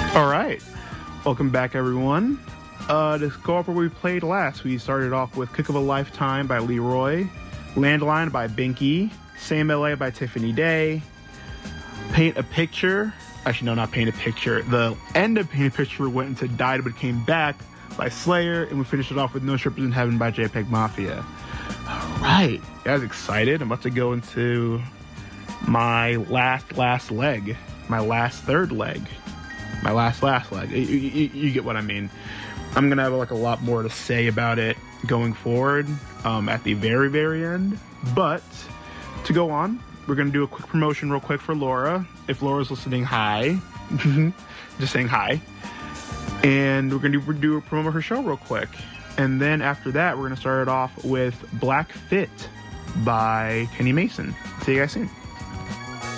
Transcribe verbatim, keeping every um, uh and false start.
All right, welcome back, everyone. Uh, to go over where we played last, we started off with Kick of a Lifetime by Leroy, Landline by Binky, Sam L A by Tiffany Day, Paint a Picture. Actually, no, not Paint a Picture. The end of Paint a Picture went into Died But Came Back by Slayer, and we finished it off with No Strippers in Heaven by JPEG Mafia. All right, you guys excited? I'm about to go into my last, last leg, my last third leg, my last, last leg. You, you, you get what I mean. I'm going to have like a lot more to say about it going forward um, at the very, very end. But to go on, we're going to do a quick promotion real quick for Laura. If Laura's listening, hi. Just saying hi. And we're going to do, do a promo of her show real quick. And then after that, we're going to start it off with Black Fit by Kenny Mason. See you guys soon.